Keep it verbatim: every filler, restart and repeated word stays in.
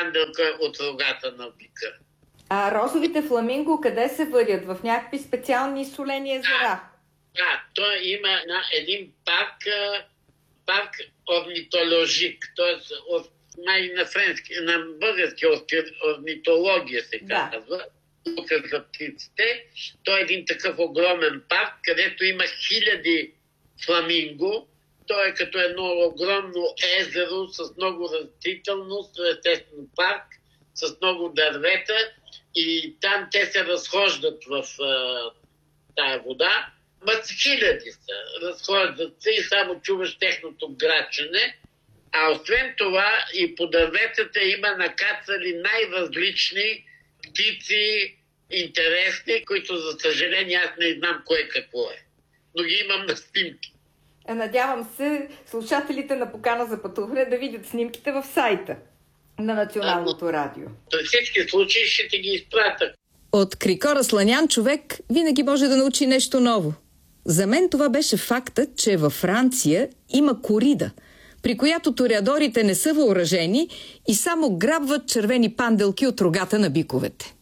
панделка от рогата на бика. А розовите фламинго къде се водят? В някакви специални солени езера? Да, той има на един парк, парк орнитоложик, т.е. май на френски, на български орнитология се казва. Да. Тук за птиците. Той е един такъв огромен парк, където има хиляди фламинго. Той е като едно огромно езеро с много растителност, естествено парк, с много дървета и там те се разхождат в а, тая вода. Ма хиляди са, разхождат се и само чуваш техното грачене. А освен това и по дърветата има накацали най-различни птици, интересни, които за съжаление аз не знам кое какво е. Но ги имам на снимки. Надявам се слушателите на Покана за пътуване да видят снимките в сайта на Националното а, радио. При всички случаи ще ти ги изпратя. От Крикора Слънян човек винаги може да научи нещо ново. За мен това беше фактът, че във Франция има корида, при която тореадорите не са въоръжени и само грабват червени панделки от рогата на биковете.